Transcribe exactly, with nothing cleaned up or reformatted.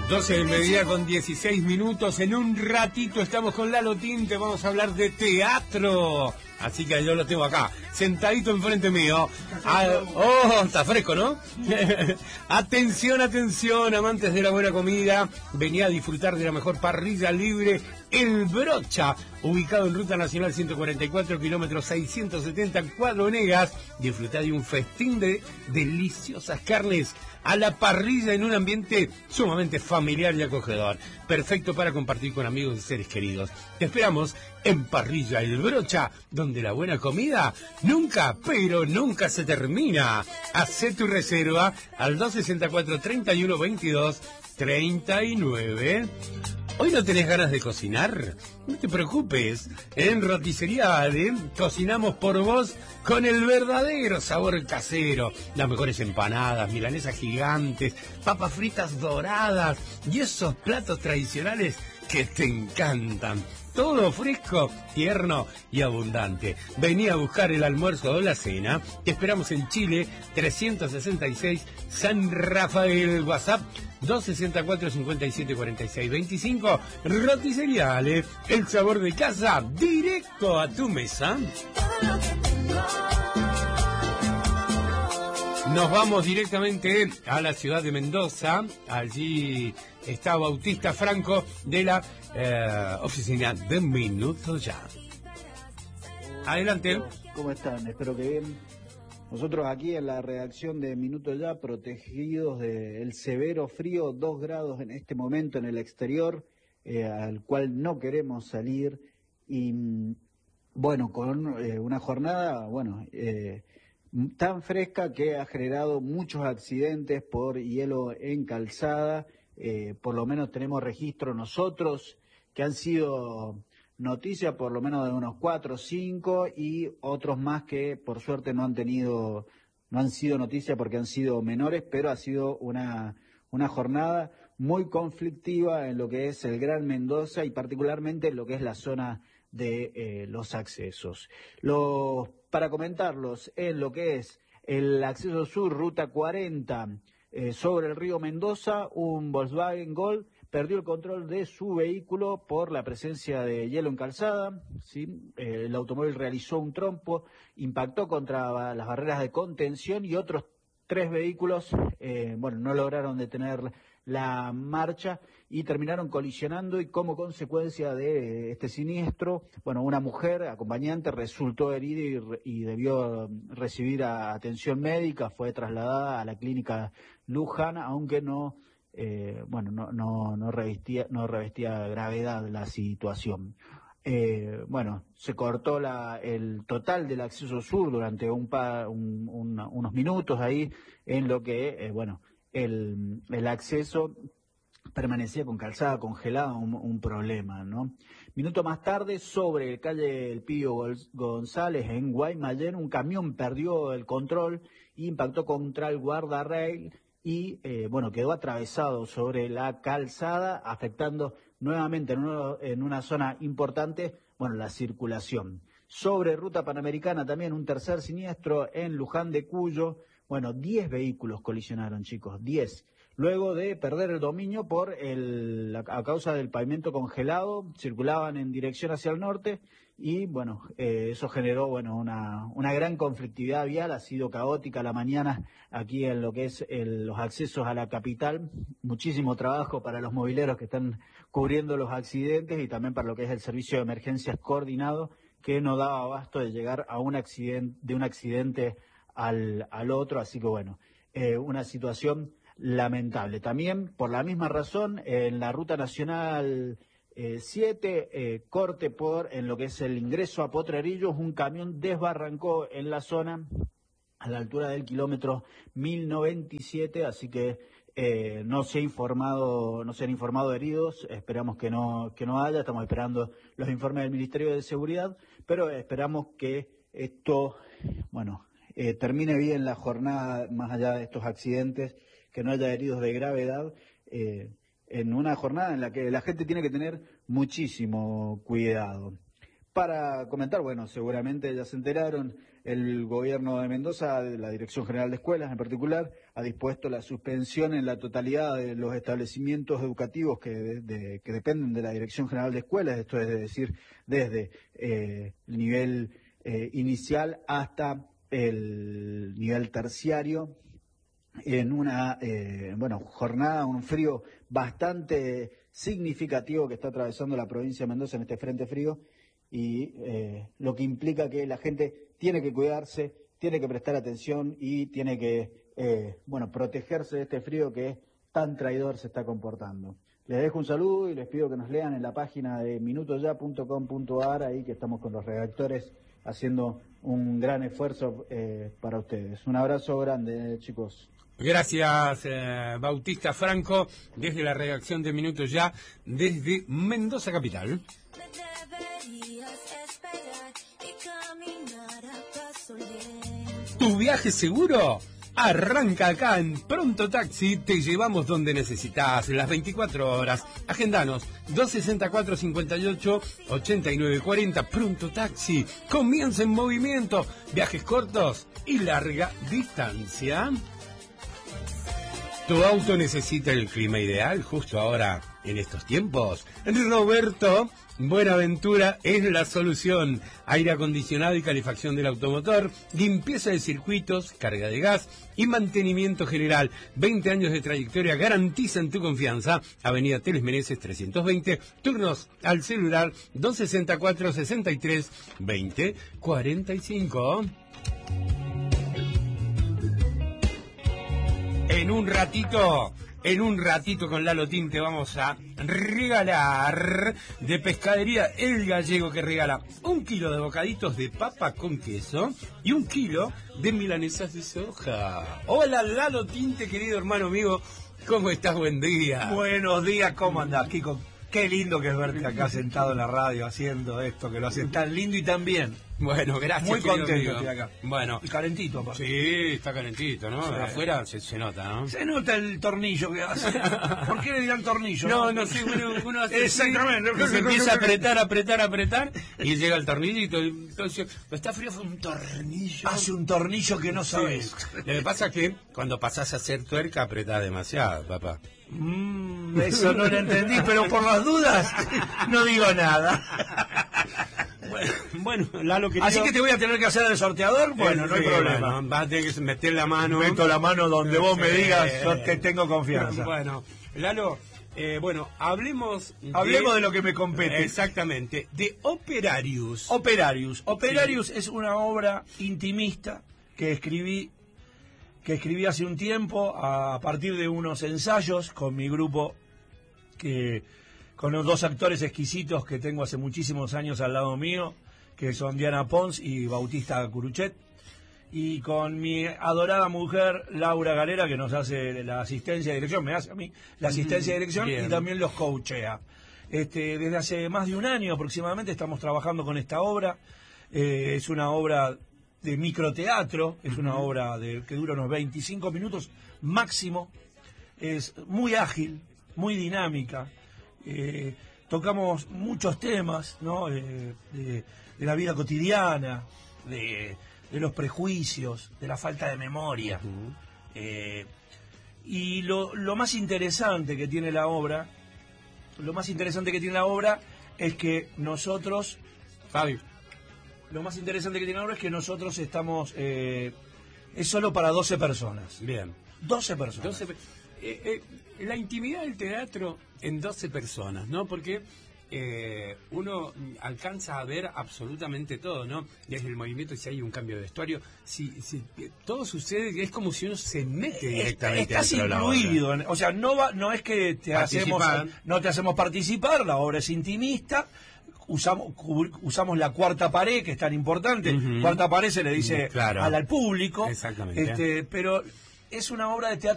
doce del mediodía con dieciséis minutos. En un ratito estamos con Lalo Tinte. Vamos a hablar de teatro. Así que yo lo tengo acá, sentadito enfrente mío. Ah, oh, está fresco, ¿no? Atención, atención, amantes de la buena comida. Venía a disfrutar de la mejor parrilla libre, El Brocha, ubicado en Ruta Nacional ciento cuarenta y cuatro, kilómetros seiscientos setenta, Cuadro Negas. Disfrutar de un festín de deliciosas carnes a la parrilla en un ambiente sumamente familiar y acogedor. Perfecto para compartir con amigos y seres queridos. Te esperamos en Parrilla El Brocha, donde la buena comida nunca, pero nunca se termina. Hacé tu reserva al dos sesenta y cuatro, treinta y uno, veintidós, treinta y nueve. ¿Hoy no tenés ganas de cocinar? No te preocupes, en Roticería Ale cocinamos por vos con el verdadero sabor casero. Las mejores empanadas, milanesas gigantes, papas fritas doradas y esos platos tradicionales que te encantan. Todo fresco, tierno y abundante. Vení a buscar el almuerzo o la cena. Te esperamos en Chile, trescientos sesenta y seis, San Rafael. WhatsApp dos sesenta y cuatro, cincuenta y siete, cuarenta y seis, veinticinco. Roticería Ale, el sabor de casa directo a tu mesa. Nos vamos directamente a la ciudad de Mendoza. Allí está Bautista Franco de la eh, oficina de Minuto Ya. Adelante. ¿Cómo están? Espero que bien. Nosotros aquí en la redacción de Minuto Ya, protegidos del severo frío, dos grados en este momento en el exterior, eh, al cual no queremos salir. Y bueno, con eh, una jornada, bueno... Eh, tan fresca que ha generado muchos accidentes por hielo en calzada. Eh, por lo menos tenemos registro nosotros que han sido noticia por lo menos de unos cuatro o cinco, y otros más que por suerte no han tenido, no han sido noticia porque han sido menores, pero ha sido una, una jornada muy conflictiva en lo que es el Gran Mendoza y particularmente en lo que es la zona de eh, los accesos. Los, para comentarlos, en lo que es el acceso sur, ruta cuarenta, eh, sobre el río Mendoza, un Volkswagen Gol perdió el control de su vehículo por la presencia de hielo en calzada, ¿sí? Eh, el automóvil realizó un trompo, impactó contra las barreras de contención y otros tres vehículos, eh, bueno, no lograron detener la marcha y terminaron colisionando, y como consecuencia de este siniestro, bueno, una mujer acompañante resultó herida y, y debió recibir atención médica, fue trasladada a la clínica Luján, aunque no, eh, bueno, no, no, no revestía, no revestía gravedad la situación. Eh, bueno, se cortó la, el total del acceso sur durante un, pa, un, un unos minutos ahí, en lo que, eh, bueno, el, el acceso permanecía con calzada congelada, un, un problema, ¿no? Minuto más tarde, sobre el calle El Pío González, en Guaymallén, un camión perdió el control e impactó contra el guardarrail y, eh, bueno, quedó atravesado sobre la calzada, afectando nuevamente en, uno, en una zona importante, bueno, la circulación. Sobre Ruta Panamericana también un tercer siniestro en Luján de Cuyo. Bueno, diez vehículos colisionaron, chicos, diez. Luego de perder el dominio por el, a causa del pavimento congelado, circulaban en dirección hacia el norte y, bueno, eh, eso generó, bueno, una, una gran conflictividad vial. Ha sido caótica la mañana aquí en lo que es el, los accesos a la capital. Muchísimo trabajo para los mobileros que están cubriendo los accidentes y también para lo que es el servicio de emergencias coordinado, que no daba abasto de llegar a un accidente, de un accidente al, al otro. Así que, bueno, eh, una situación lamentable. También, por la misma razón, en la Ruta Nacional eh, siete, eh, corte por, en lo que es el ingreso a Potrerillos, un camión desbarrancó en la zona a la altura del kilómetro mil noventa y siete, así que eh, no se ha informado, no se han informado heridos, esperamos que no, que no haya, estamos esperando los informes del Ministerio de Seguridad, pero esperamos que esto, bueno, eh, termine bien la jornada, más allá de estos accidentes, que no haya heridos de gravedad, eh, en una jornada en la que la gente tiene que tener muchísimo cuidado. Para comentar, bueno, seguramente ya se enteraron, el gobierno de Mendoza, la Dirección General de Escuelas en particular, ha dispuesto la suspensión en la totalidad de los establecimientos educativos que, de, de, que dependen de la Dirección General de Escuelas, esto es decir, desde eh, el nivel eh, inicial hasta el nivel terciario, en una eh, bueno jornada, un frío bastante significativo que está atravesando la provincia de Mendoza en este frente frío, y eh, lo que implica que la gente tiene que cuidarse, tiene que prestar atención y tiene que eh, bueno protegerse de este frío que tan traidor se está comportando. Les dejo un saludo y les pido que nos lean en la página de minuto ya punto com punto a r, ahí que estamos con los redactores haciendo un gran esfuerzo eh, para ustedes. Un abrazo grande, chicos. Gracias, eh, Bautista Franco, desde la redacción de Minutos Ya, desde Mendoza Capital. ¿Tu viaje seguro? Arranca acá en Pronto Taxi, te llevamos donde necesitas, las veinticuatro horas. Agendanos, dos sesenta y cuatro, cincuenta y ocho, ochenta y nueve cuarenta. Pronto Taxi, comienza en movimiento, viajes cortos y larga distancia. ¿Tu auto necesita el clima ideal justo ahora, en estos tiempos? Roberto Buenaventura es la solución. Aire acondicionado y calefacción del automotor, limpieza de circuitos, carga de gas y mantenimiento general. veinte años de trayectoria garantizan tu confianza. Avenida Teles Meneses trescientos veinte, turnos al celular dos sesenta y cuatro, sesenta y tres, veinte, cuarenta y cinco. En un ratito, en un ratito con Lalo Tin te vamos a regalar de Pescadería El Gallego, que regala un kilo de bocaditos de papa con queso y un kilo de milanesas de soja. Hola Lalo Tinte, querido hermano amigo, ¿cómo estás? Buen día. Buenos días, ¿cómo andás, Kiko? Qué lindo que es verte acá sentado en la radio haciendo esto, que lo haces tan lindo y tan bien. Bueno, gracias. Muy contento amigo. estoy acá. Bueno. Y calentito, aparte. Sí, está calentito, ¿no? Sí. Afuera se, se nota, ¿no? Se nota el tornillo que hace. ¿Por qué le dirán tornillo? No, no sé, uno, uno hace Exactamente. así, y se empieza a apretar, apretar, apretar, y llega el tornillito. Entonces, está frío, fue un tornillo. Hace un tornillo que no sabes. Sí. Lo que pasa es que cuando pasás a hacer tuerca, apretás demasiado, papá. Mm, eso no lo entendí, pero por las dudas no digo nada. Bueno, bueno, Lalo, querido. Así que te voy a tener que hacer el sorteador. Bueno, no hay Sí, problema. bueno, vas a tener que meter la mano. Meto la mano donde vos me Sí. digas, yo te tengo confianza. Bueno, Lalo, eh, bueno, hablemos de, Hablemos de lo que me compete. Exactamente, de Operarius. Operarius. Operarius sí. Es una obra intimista que escribí que escribí hace un tiempo a partir de unos ensayos con mi grupo, que con los dos actores exquisitos que tengo hace muchísimos años al lado mío, que son Diana Pons y Bautista Curuchet, y con mi adorada mujer Laura Galera, que nos hace la asistencia de dirección, me hace a mí la asistencia de dirección. Bien. Y también los coachea. Este, desde hace más de un año aproximadamente estamos trabajando con esta obra. Eh, es una obra de microteatro, es una obra de, que dura unos veinticinco minutos máximo, es muy ágil, muy dinámica, eh, tocamos muchos temas, ¿no? Eh, de, de la vida cotidiana, de, de los prejuicios, de la falta de memoria, uh-huh. eh, y lo, lo más interesante que tiene la obra, lo más interesante que tiene la obra es que nosotros, Fabi, Lo más interesante que tiene ahora es que nosotros estamos... Eh, es solo para doce personas. Bien. doce personas. doce, eh, eh, la intimidad del teatro en doce personas, ¿no? Porque eh, uno alcanza a ver absolutamente todo, ¿no? Desde el movimiento, si hay un cambio de vestuario, si, si todo sucede, es como si uno se mete directamente. Estás incluido. En, o sea, no, va, no es que te hacemos, no te hacemos participar, la obra es intimista. Usamos, usamos la cuarta pared, que es tan importante. Uh-huh. Cuarta pared se le dice claro. al, al público. Exactamente. Este, pero es una obra de teatro